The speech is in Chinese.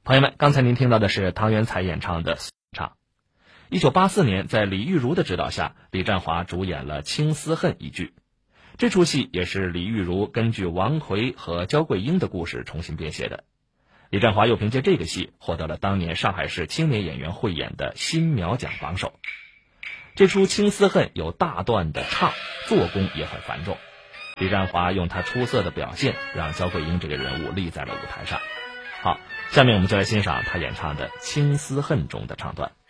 朋友们，刚才您听到的是唐元才演唱的《唱》。1984年，在李玉如的指导下，李占华主演了《青丝恨》一剧。这出戏也是李玉如根据王奎和焦桂英的故事重新编写的。李占华又凭借这个戏获得了当年上海市青年演员汇演的新苗奖榜首。这出《青丝恨》有大段的唱，做工也很繁重。李占华用他出色的表现，让焦桂英这个人物立在了舞台上。好，下面我们就来欣赏他演唱的《青丝恨》中的唱段。